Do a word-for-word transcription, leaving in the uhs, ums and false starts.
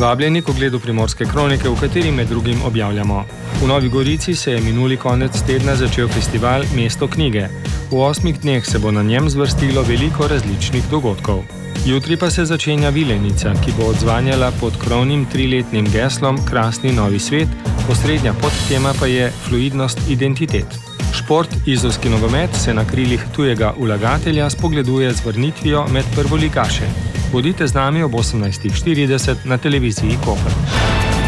Vabljeni k ogledu Primorske kronike, v kateri med drugim objavljamo. V Novi Gorici se je minuli konec tedna začel festival Mesto knjige. V osmih dneh se bo na njem zvrstilo veliko različnih dogodkov. Jutri pa se začenja Vilenica, ki bo odzvanjala pod krovnim triletnim geslom Krasni novi svet, osrednja podtema pa je Fluidnost identitet. Šport, izolski nogomet, se na krilih tujega vlagatelja spogleduje z vrnitvijo med prvoligaše. Bodite z nami ob osemnajstih štirideset na televiziji Koper.